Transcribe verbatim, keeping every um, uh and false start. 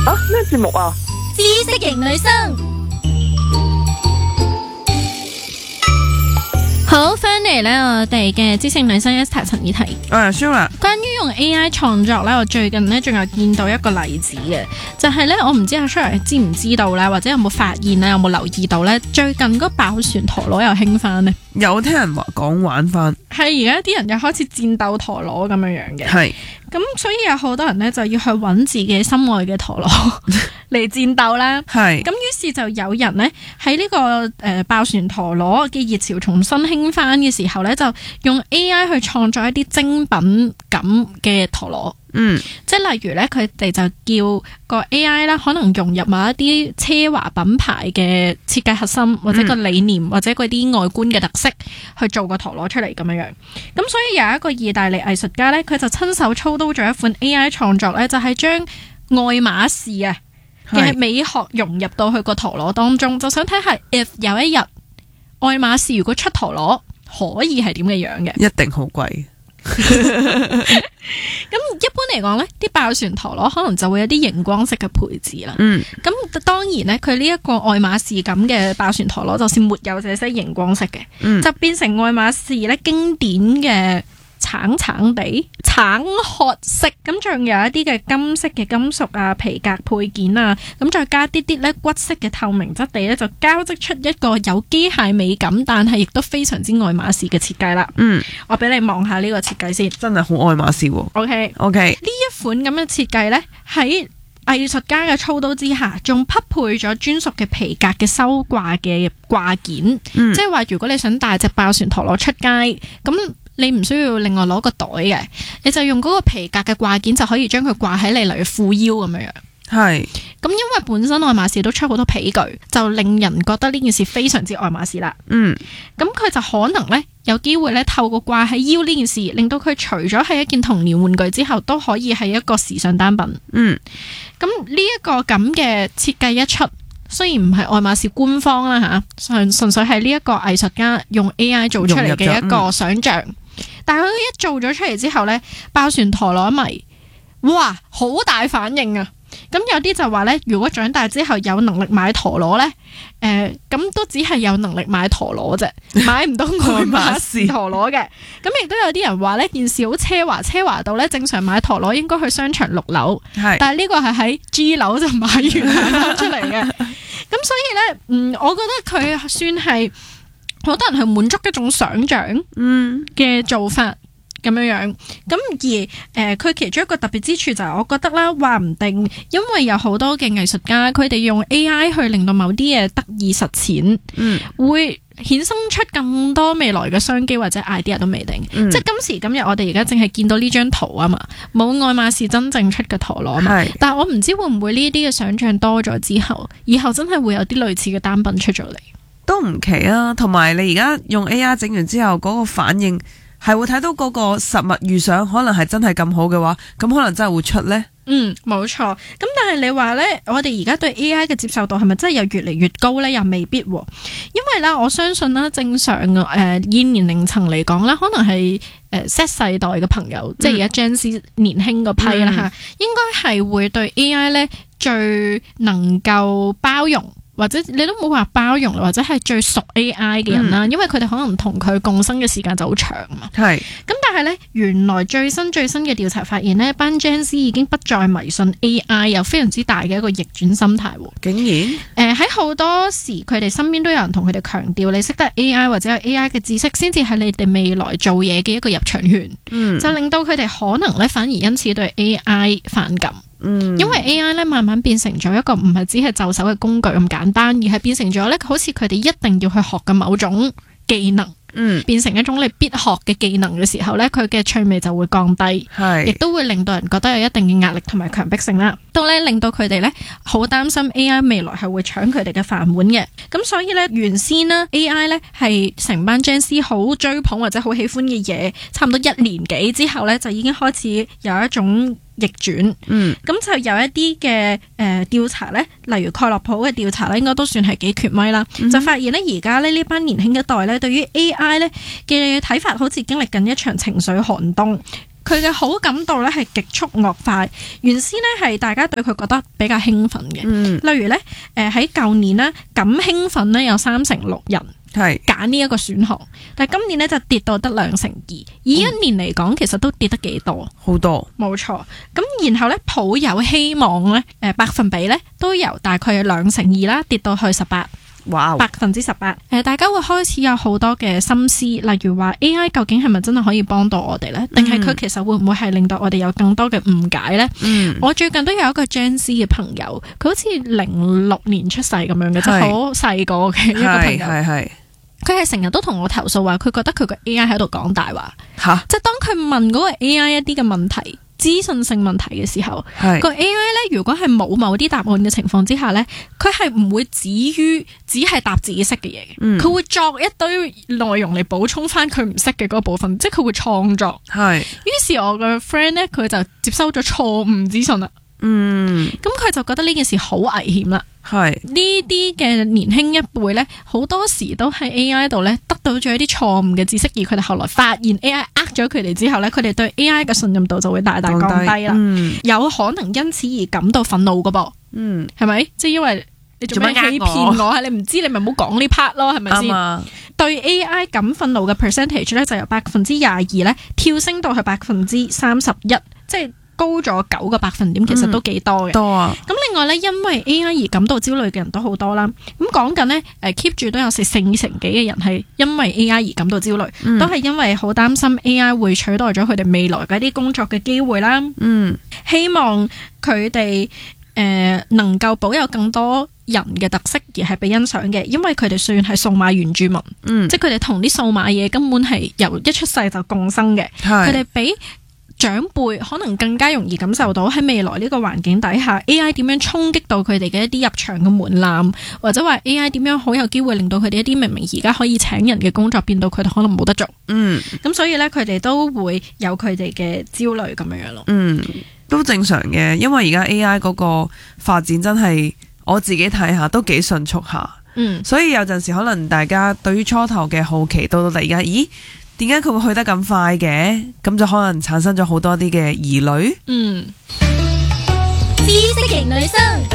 啊，咩節目啊？ 知識型女生，好翻嚟咧！我哋嘅知識女生 Esther 陳怡提， 啊 Shula， 關於用 A I 創作咧，我最近咧仲有見到一個例子嘅，就係咧我唔知阿 Shula 知唔知道咧，或者有冇發現咧，有冇留意到咧？最近嗰爆旋陀螺又興翻呢？ 有聽人話講玩翻， 係而家啲人又開始戰鬥陀螺咁樣樣嘅， 係咁所以有好多人咧就要去揾自己心愛嘅陀螺嚟戰鬥啦。 係咁於是就有人咧喺呢個誒、呃、爆旋陀螺嘅熱潮重新興翻嘅時候咧，就用 A I 去創作一啲精品咁嘅陀螺。 嗯， 即係例如咧，佢哋就叫個 A I 啦，可能融入某一啲奢華品牌嘅設計核心，或者個理念，嗯、或者嗰啲外觀嘅特色去做個陀螺出嚟咁樣樣。咁所以有一個意大利藝術家咧，佢就親手操刀咗一款 A I 創作咧，就係將愛馬仕啊嘅美學融入到去個陀螺當中，就想睇下 if 有一日愛馬仕如果出陀螺，可以係點嘅樣嘅？ 一定好貴。 咁一般嚟講呢啲爆旋陀螺可能就會有啲熒光色嘅配置啦。嗯，咁當然呢，佢呢一個愛馬仕咁嘅爆旋陀螺，就算沒有這些熒光色嘅，嗯、就變成愛馬仕呢經典嘅橙橙地橙褐色，咁仲有一啲嘅金色嘅金屬啊、皮革配件啊，咁再加啲啲咧骨色嘅透明質地咧，就交織出一個有機械美感，但係亦都非常之愛馬仕嘅設計啦。嗯，我俾你望下呢個設計先， 真係好愛馬仕喎。 OK OK， 呢一款咁嘅設計咧，喺藝術家嘅操刀之下，仲匹配咗專屬嘅皮革嘅收掛嘅掛件，嗯、即係話如果你想帶隻爆旋陀螺出街，咁你唔需要另外攞個袋嘅，你就用嗰個皮革嘅掛件就可以將佢掛喺你例如褲腰咁樣樣。係，咁因為本身愛馬仕都出好多皮具，就令人覺得呢件事非常之愛馬仕啦。嗯，咁佢就可能呢，有機會呢透過掛喺腰呢件事，令到佢除咗係一件童年玩具之後，都可以係一個時尚單品。嗯，咁呢一個咁嘅設計一出，雖然唔係愛馬仕官方啦吓，純純粹係呢一個藝術家用 A I 做出嚟嘅一個想像。但係佢一做咗出嚟之後呢，爆旋陀螺迷，哇，好大反應啊！咁有啲就話呢，如果長大之後有能力買陀螺呢，誒、呃，咁都只係有能力買陀螺啫，買唔到愛馬仕陀螺嘅。咁亦都有啲人話呢件事好奢華，奢華到呢正常買陀螺應該去商場六樓，是但係呢個係喺 G 樓就買完買出嚟嘅。咁所以呢，嗯，我覺得佢算係好多人去滿足一種想像嘅做法咁樣樣，咁而誒佢、呃、其中一個特別之處就係我覺得啦，話唔定因為有好多嘅藝術家，佢哋用 A I 去令到某啲嘢得以實踐，嗯，會衍生出更多未來嘅商機或者 idea 都未定。嗯、即係今時今日我哋而家淨係見到呢張圖啊嘛，冇愛馬仕真正出嘅陀螺嘛，是但係我唔知會唔會呢啲嘅想像多咗之後，以後真係會有啲類似嘅單品出咗嚟。 都唔奇啊，同埋你而家用 A I 整完之後嗰個反應係會睇到嗰個實物遇上，可能係真係咁好嘅話，咁可能真係會出呢。嗯，冇錯。咁但係你話呢，我哋而家對 A I 嘅接受度係咪真係又越嚟越高呢？又未必，因為呢，我相信啦，正常誒、呃、現年齡層嚟講啦，可能係誒 Z 世代嘅朋友，嗯、即係而家 Gen Z 年輕嗰批啦吓，嗯、應該係會對 A I 呢最能夠包容。或者你都冇話包容，或者係最熟 A I 嘅人啦，嗯、因為佢哋可能同佢共生嘅時間就好長嘛。係是，咁但係呢，原來最新最新嘅調查發現呢班 Gen Z 已經不再迷信 A I， 有非常之大嘅一個逆轉心態。竟然，誒喺好多時佢哋身邊都有人同佢哋強調，你識得 A I 或者有 A I 嘅知識，先至係你哋未來做嘢嘅一個入場券。嗯，就令到佢哋可能咧反而因此對 A I 反感。嗯，因為 A I 咧慢慢變成咗一個唔係只係就手嘅工具咁簡單，而係變成咗咧好似佢哋一定要去學嘅某種技能。嗯，變成一種你必學嘅技能嘅時候咧，佢嘅趣味就會降低，係，亦都會令到人覺得有一定嘅壓力同埋強迫性啦，都咧令到佢哋咧好擔心 A I 未來係會搶佢哋嘅飯碗嘅。咁所以咧原先呢 A I 咧係成班 Gen Z 好追捧或者好喜歡嘅嘢，差唔多一年幾之後咧就已經開始有一種逆轉。嗯，咁就有一啲嘅誒調查咧，例如蓋洛普嘅調查咧，應該都算係幾權威啦。嗯、就發現咧而家咧呢班年輕一代咧對於 A I I 咧嘅睇法好似經歷緊一場情緒寒冬， 佢嘅好感度咧係極速惡化。原先咧係大家對佢覺得比較興奮嘅，嗯、例如咧誒喺舊年咧咁興奮咧有三成六人係揀呢一個選項，但係今年咧就跌到得兩成二。以一年嚟講，其實都跌得幾多，好多，冇錯。咁然後咧抱有希望咧誒百分比咧都由大概有兩成二啦跌到去十八。哇！百分之十八，誒，大家會開始有好多嘅心思，例如話 A I 究竟係咪真係可以幫到我哋呢？定係佢其實會唔會係令到我哋有更多嘅誤解呢？嗯、我最近都有一個 Gen Z 嘅朋友，佢好似零六年出世咁樣嘅，即係好細個嘅一個朋友。係係佢係成日都同我投訴話，佢覺得佢個 A I 喺度講大話。吓！即係當佢問嗰個 A I 一啲嘅問題。資訊性問題嘅時候，個 A I 咧，如果係冇某啲答案嘅情況之下咧，佢係唔會止於只係答自己識嘅嘢嘅，佢、嗯、會作一堆內容嚟補充翻佢唔識嘅嗰部分，即係佢會創作。係，於是我個 friend 咧，佢就接收咗錯誤資訊啦。嗯，咁佢就覺得呢件事好危險啦。係呢啲嘅年輕一輩咧，好多時都喺 A I 度咧得到咗一啲錯誤嘅知識，而佢哋後來發現 A I 呃咗佢哋之後咧，佢哋對 A I 嘅信任度就會大大降低啦。嗯、有可能因此而感到憤怒噶噃。嗯，係咪？即係因為你做咩欺騙我？你唔知你咪唔好講呢 part 咯，係咪先？吧對 A I 感憤怒嘅 percentage 咧，就由百分之廿二咧跳升到去百分之三十一，即係。高咗九個百分點，其實都幾多嘅。嗯、多啊！咁另外咧，因為 A I 而感到焦慮嘅人都好多啦。咁講緊呢，誒 keep 住都有四成幾嘅人係因為 A I 而感到焦慮，嗯、都係因為好擔心 A I 會取代咗佢哋未來嘅一啲工作嘅機會啦。嗯，希望佢哋誒能夠保有更多人嘅特色而係被欣賞嘅，因為佢哋算係數碼原住民，嗯、即係佢哋同啲數碼嘢根本係由一出世就共生嘅，佢哋比長輩可能更加容易感受到喺未來呢個環境底下 A I 點樣衝擊到佢哋嘅一啲入場嘅門檻，或者話 A I 點樣好有機會令到佢哋一啲明明而家可以請人嘅工作變到佢哋可能冇得做。嗯，咁所以呢，佢哋都會有佢哋嘅焦慮咁樣樣咯。嗯， 都正常嘅，因為而家 A I 嗰個發展真係我自己睇下都幾迅速下。嗯，所以有陣時可能大家對於初頭嘅好奇到到而家，咦？點解佢會去得咁快嘅？咁就可能產生咗好多啲嘅疑慮。嗯，知識型女生